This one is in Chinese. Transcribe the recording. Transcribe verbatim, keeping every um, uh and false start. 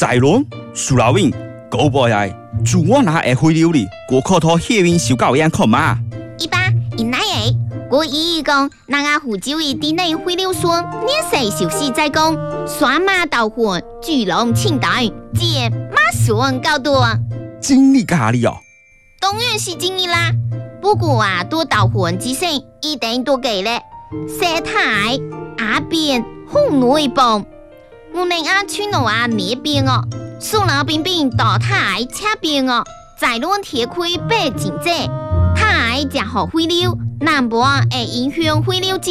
在论苏老win高博来，主我拿会会溜哩，我靠头血运小狗样看嘛。 一般因那诶，我意义讲，那个湖州伊地内会溜说，年岁休息再讲，刷马倒混，巨龙清代，借马上高多。 经历咖喱哦， 当然是经历啦。不过啊，多倒混之前一定多给咧，色太阿边红内帮，我们啊去弄啊那边哦，苏老冰冰倒太车边哦，在乱铁盔背景者，太只好会溜，南部会影响会溜。